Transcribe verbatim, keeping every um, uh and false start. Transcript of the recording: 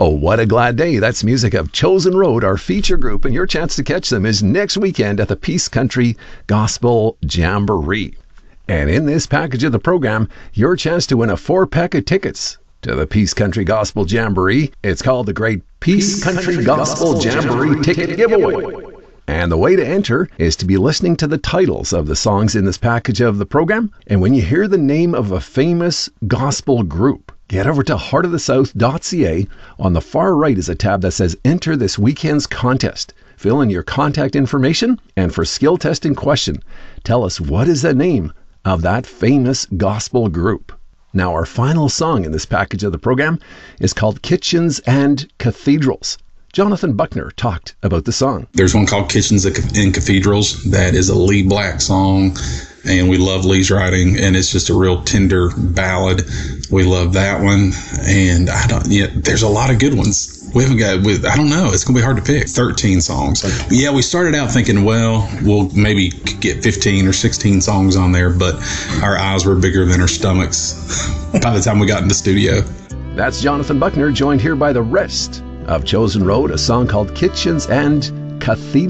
Oh, what a glad day. That's music of Chosen Road, our feature group, and your chance to catch them is next weekend at the Peace Country Gospel Jamboree. And in this package of the program, your chance to win a four-pack of tickets to the Peace Country Gospel Jamboree. It's called the Great Peace, Peace Country, Country Gospel, Gospel Jamboree, Jamboree Ticket Giveaway. And the way to enter is to be listening to the titles of the songs in this package of the program. And when you hear the name of a famous gospel group, get over to heart of the south dot c a. On the far right is a tab that says Enter this weekend's contest. Fill in your contact information, and for skill testing question, tell us what is the name of that famous gospel group. Now, our final song in this package of the program is called Kitchens and Cathedrals. Jonathan Buckner talked about the song. There's one called Kitchens and Cathedrals that is a Lee Black song, and we love Lee's writing, and it's just a real tender ballad. We love that one, and I don't. Yeah, there's a lot of good ones. We haven't got. With I don't know. It's gonna be hard to pick. thirteen songs. Yeah, we started out thinking, well, we'll maybe get fifteen or sixteen songs on there, but our eyes were bigger than our stomachs by the time we got in the studio. That's Jonathan Buckner, joined here by the rest of Chosen Road, a song called Kitchens and Cathedrals.